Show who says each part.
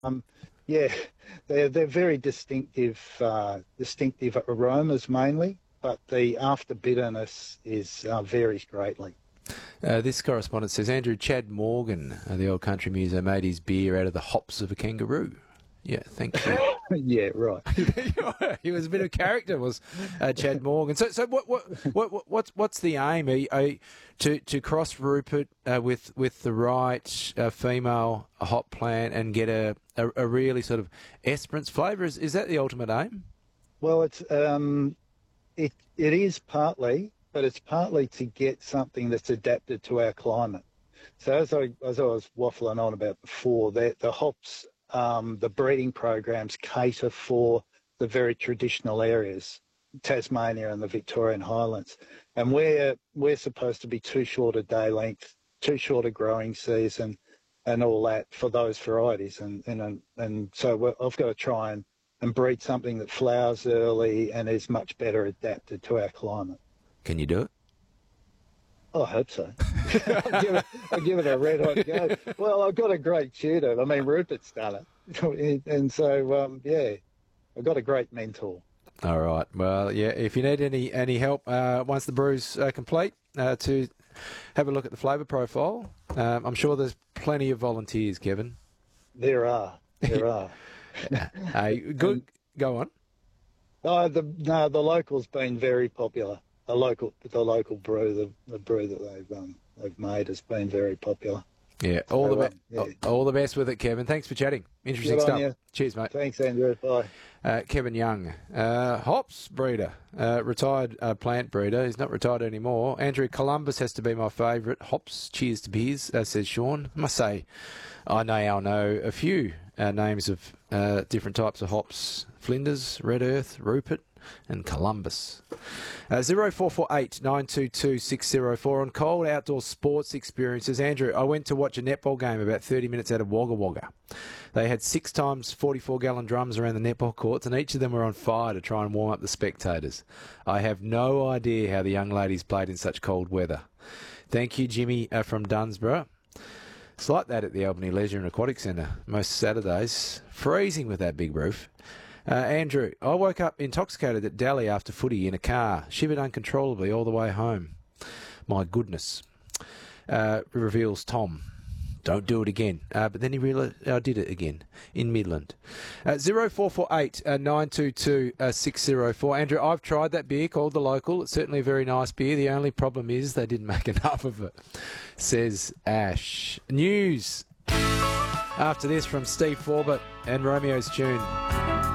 Speaker 1: Yeah, they're very distinctive aromas mainly, but the after bitterness is varies greatly.
Speaker 2: This correspondent says Andrew Chad Morgan, the old country muser, made his beer out of the hops of a kangaroo. Yeah, thank you.
Speaker 1: Yeah, right.
Speaker 2: He was a bit of character, was Chad Morgan. So what's the aim? To cross Rupert with the right female hop plant and get a really sort of Esperance flavour? Is that the ultimate aim?
Speaker 1: Well, it is partly, but it's partly to get something that's adapted to our climate. So as I was waffling on about before, that the hops, the breeding programs cater for the very traditional areas, Tasmania and the Victorian Highlands, and we're supposed to be too short a day length, too short a growing season, and all that for those varieties, and so I've got to try and breed something that flowers early and is much better adapted to our climate.
Speaker 2: Can you do it?
Speaker 1: I hope so. I'll give it a red hot go. Well, I've got a great tutor. I mean, Rupert's done it. And so, yeah, I've got a great mentor.
Speaker 2: All right. Well, yeah, if you need any help once the brew's complete to have a look at the flavour profile, I'm sure there's plenty of volunteers, Kevin.
Speaker 1: There are.
Speaker 2: Hey, good. Go on.
Speaker 1: The local's been very popular. The local brew, the brew that they've made has been very popular.
Speaker 2: Yeah, all the best with it, Kevin. Thanks for chatting. Interesting stuff.
Speaker 1: You.
Speaker 2: Cheers, mate.
Speaker 1: Thanks, Andrew. Bye.
Speaker 2: Kevin Young, hops breeder, retired plant breeder. He's not retired anymore. Andrew Columbus has to be my favourite. Hops, cheers to beers, says Sean. I must say, I now know a few names of different types of hops. Flinders, Red Earth, Rupert, and Columbus. 0448 922 604 on cold outdoor sports experiences. Andrew, I went to watch a netball game about 30 minutes out of Wagga Wagga. They had 6 times 44-gallon drums around the netball courts, and each of them were on fire to try and warm up the spectators. I have no idea how the young ladies played in such cold weather. Thank you, Jimmy from Dunsborough. It's like that at the Albany Leisure and Aquatic Centre most Saturdays. Freezing with that big roof. Andrew, I woke up intoxicated at Delhi after footy in a car, shivered uncontrollably all the way home. My goodness. Reveals Tom. Don't do it again. But then he realised I did it again in Midland. 0448 922 604. Andrew, I've tried that beer called The Local. It's certainly a very nice beer. The only problem is they didn't make enough of it, says Ash. News after this from Steve Forbett and Romeo's Tune.